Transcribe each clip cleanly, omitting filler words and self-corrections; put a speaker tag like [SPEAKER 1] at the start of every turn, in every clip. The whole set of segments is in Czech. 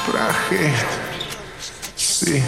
[SPEAKER 1] prachy si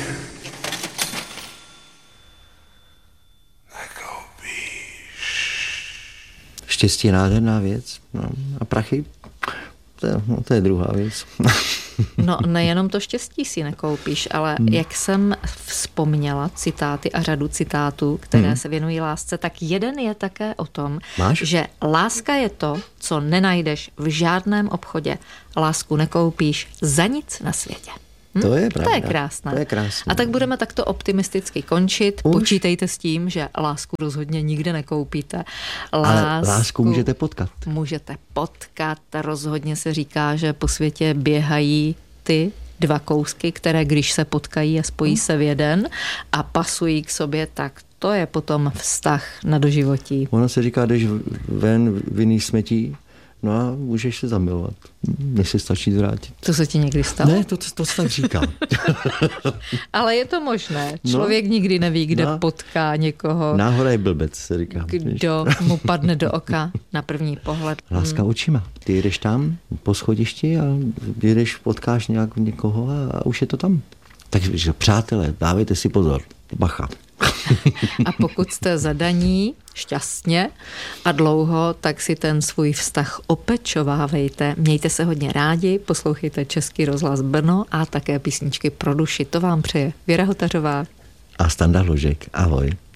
[SPEAKER 2] Štěstí je nádherná věc. No, a prachy, to je druhá věc.
[SPEAKER 3] No, nejenom to štěstí si nekoupíš, ale jak jsem vzpomněla citáty a řadu citátů, které se věnují lásce, tak jeden je také o tom, že láska je to, co nenajdeš v žádném obchodě. Lásku nekoupíš za nic na světě.
[SPEAKER 2] To je pravda.
[SPEAKER 3] To je krásné.
[SPEAKER 2] To je krásné.
[SPEAKER 3] A tak budeme takto optimisticky končit. Počítejte s tím, že lásku rozhodně nikde nekoupíte.
[SPEAKER 2] Ale lásku můžete potkat.
[SPEAKER 3] Můžete potkat. Rozhodně se říká, že po světě běhají ty dva kousky, které když se potkají a spojí se v jeden a pasují k sobě, tak to je potom vztah na doživotí.
[SPEAKER 2] Ono se říká, jdeš ven vinný smetí, no a můžeš se zamilovat. Než se stačí zvrátit.
[SPEAKER 3] To se ti někdy stalo?
[SPEAKER 2] Ne, to se tak říká.
[SPEAKER 3] Ale je to možné. Člověk nikdy neví, kde potká někoho.
[SPEAKER 2] Náhoda je blbec, se říká.
[SPEAKER 3] Kdo mu padne do oka na první pohled.
[SPEAKER 2] Láska očima. Ty jdeš tam po schodišti a jdeš, potkáš někoho a už je to tam. Takže přátelé, dávejte si pozor. Bacha.
[SPEAKER 3] A pokud jste zadaní šťastně a dlouho, tak si ten svůj vztah opečovávejte. Mějte se hodně rádi, poslouchejte Český rozhlas Brno a také písničky pro duši. To vám přeje Věra Hotařová
[SPEAKER 2] a Standa Hložek. Ahoj.